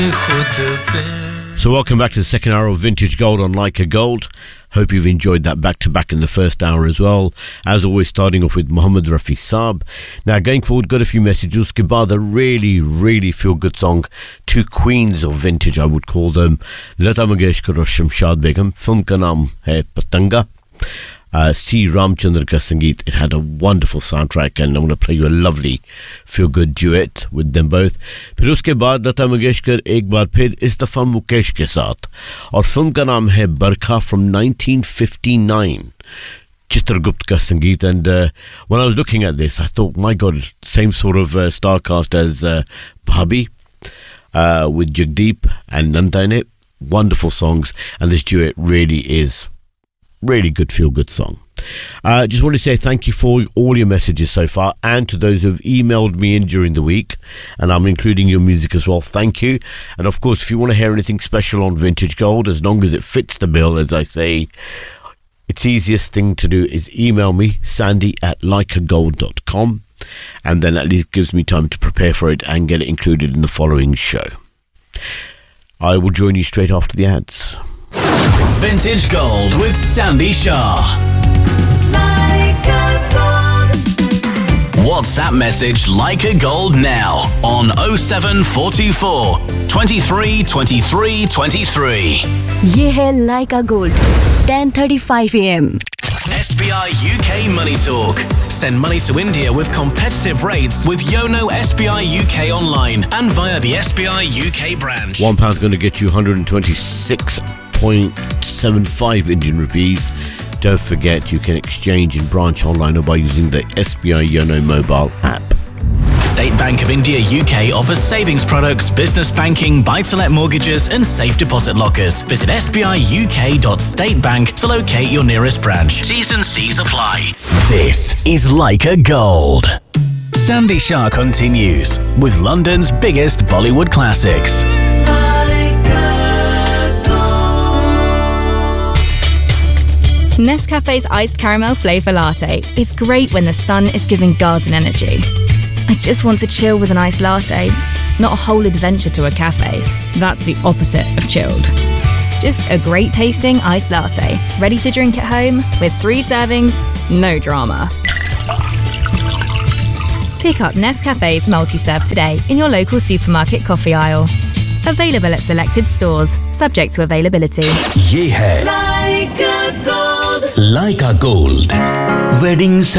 So welcome back to the second hour of Vintage Gold on Leica Gold. Hope you've enjoyed that back-to-back in the first hour as well. As always, starting off with Mohammed Rafi Saab. Now, going forward, got a few messages. Uske baad, a really feel-good song. Two queens of vintage, I would call them. Lata Mangeshkar or Shamshad Begum. Film ka naam hai Patanga. C. Ramchandra ka Sangeet. It had a wonderful soundtrack, and I'm going to play you a lovely feel-good duet with them both. फिर उसके बाद लता मंगेशकर एक बार फिर इस दफ़ा मुकेश के साथ, और फिल्म का नाम है बरखा from 1959. Chitragupta ka Sangeet. And when I was looking at this, I thought, my God, same sort of star cast as Bhabhi with Jagdeep and Nanda in it. Wonderful songs, and this duet really is really good feel-good song. Just want to say thank you for all your messages so far, and to those who've emailed me in during the week, and I'm including your music as well. Thank you. And of course, if you want to hear anything special on Vintage Gold, as long as it fits the bill, as I say, it's easiest thing to do is email me, sandy@leicagold.com, and then at least gives me time to prepare for it and get it included in the following show. I will join you straight after the ads. Vintage Gold with Sandy Shah. Leica Gold. WhatsApp message Leica Gold now on 07424 23 23 23. ये है Leica Gold, 10:35 AM. SBI UK Money Talk. Send money to India with competitive rates with Yono SBI UK online and via the SBI UK branch. £1 going to get you 126.75 Indian rupees. Don't forget, you can exchange in branch online or by using the SBI Yono mobile app. State Bank of India UK offers savings products, business banking, buy-to-let mortgages and safe deposit lockers. Visit sbiuk.statebank to locate your nearest branch. T's and C's apply. This is Leica Gold. Sandy Shah continues with London's biggest Bollywood classics. Nescafe's iced caramel flavour latte is great when the sun is giving garden energy. I just want to chill with an iced latte, not a whole adventure to a cafe. That's the opposite of chilled. Just a great tasting iced latte, ready to drink at home with 3 servings, no drama. Pick up Nescafe's multi-serve today in your local supermarket coffee aisle. Available at selected stores, subject to availability. ये है Leica Gold. Leica Gold. Weddings